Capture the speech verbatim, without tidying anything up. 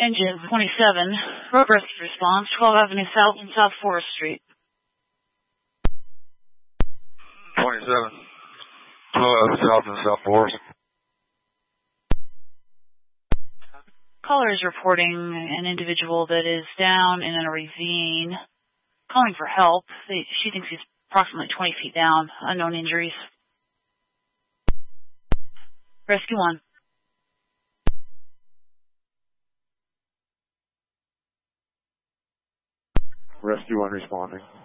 Engine twenty-seven, road rescue response, twelve Avenue South and South Forest Street. twenty-seven, twelve Avenue South and South Forest. Caller is reporting an individual that is down in a ravine, calling for help. She thinks he's approximately twenty feet down, unknown injuries. Rescue one. Rescue one responding.